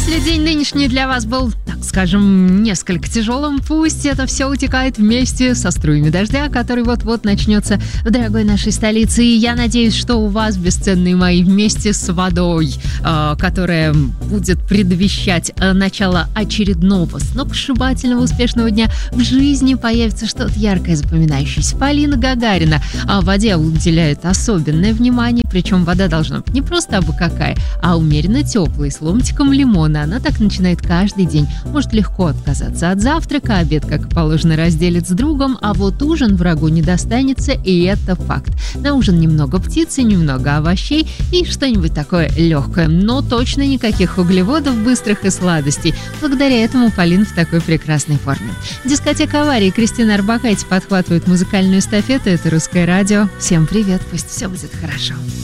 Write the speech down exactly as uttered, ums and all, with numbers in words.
Если день нынешний для вас был, так скажем, несколько тяжелым, пусть это все утекает вместе со струями дождя, который вот-вот начнется в дорогой нашей столице. И я надеюсь, что у вас, бесценные мои, вместе с водой, э, которая будет предвещать э, начало очередного сногсшибательного успешного дня, в жизни появится что-то яркое, запоминающееся. Полина Гагарина о воде уделяет особенное внимание, причем вода должна быть не просто абы какая, а умеренно теплой, с ломтиком лимона. Она так начинает каждый день. Может легко отказаться от завтрака, обед, как положено, разделит с другом, а вот ужин врагу не достанется, и это факт. На ужин немного птицы, немного овощей и что-нибудь такое легкое, но точно никаких углеводов, быстрых и сладостей. Благодаря этому Полин в такой прекрасной форме. Дискотека аварии. Кристина Орбакайте подхватывает музыкальную эстафету. Это Русское радио. Всем привет, пусть все будет хорошо.